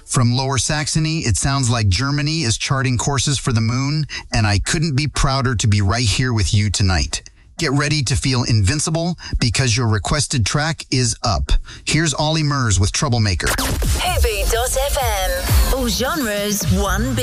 From Lower Saxony, it sounds like Germany is charting courses for the moon, and I couldn't be prouder to be right here with you tonight. Get ready to feel invincible because your requested track is up. Here's Ollie Murs with Troublemaker. Heavy.fm. All genres, one beat.